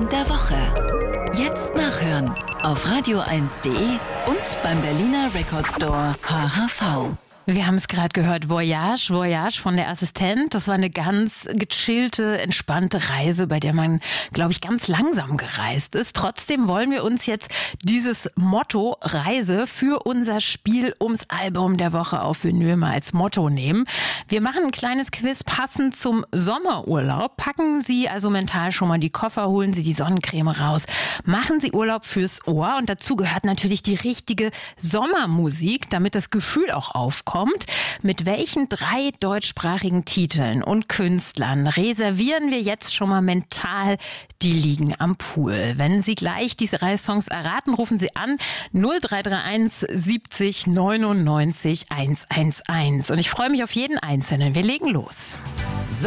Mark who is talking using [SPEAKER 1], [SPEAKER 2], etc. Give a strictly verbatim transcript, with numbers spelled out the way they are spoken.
[SPEAKER 1] der Woche. Jetzt nachhören auf radio eins punkt de und beim Berliner Record Store H H V.
[SPEAKER 2] Wir haben es gerade gehört, Voyage, Voyage von der Assistent. Das war eine ganz gechillte, entspannte Reise, bei der man, glaube ich, ganz langsam gereist ist. Trotzdem wollen wir uns jetzt dieses Motto Reise für unser Spiel ums Album der Woche auf Vinyl mal als Motto nehmen. Wir machen ein kleines Quiz passend zum Sommerurlaub. Packen Sie also mental schon mal die Koffer, holen Sie die Sonnencreme raus, machen Sie Urlaub fürs Ohr. Und dazu gehört natürlich die richtige Sommermusik, damit das Gefühl auch aufkommt. Mit welchen drei deutschsprachigen Titeln und Künstlern reservieren wir jetzt schon mal mental die Liegen am Pool? Wenn Sie gleich diese drei Songs erraten, rufen Sie an null drei drei eins siebzig neunundneunzig hundertundzehn. Und ich freue mich auf jeden Einzelnen. Wir legen los.